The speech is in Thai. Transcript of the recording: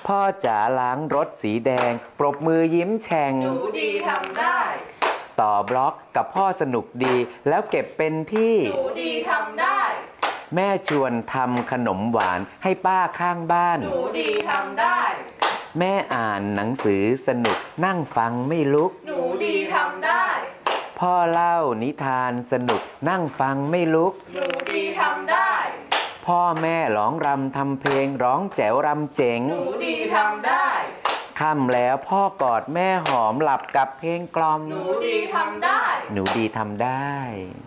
พ่อจ๋าล้างรถสีแดงปรบมือยิ้มแฉ่งหนูดีทำได้ต่อบล็อกกับพ่อสนุกดีแล้วเก็บเป็นที่หนูดีทำได้แม่ชวนทำขนมหวานให้ป้าข้างบ้านหนูดีทำได้แม่อ่านหนังสือสนุกนั่งฟังไม่ลุกหนูดีทำได้พ่อเล่านิทานสนุกนั่งฟังไม่ลุกหนูดีทำได้พ่อแม่ร้องรำทำเพลงร้องแจ๋วรำเจ๋งหนูดีทำได้ค่ำแล้วพ่อกอดแม่หอมหลับกับเพลงกล่อมหนูดีทำได้หนูดีทำได้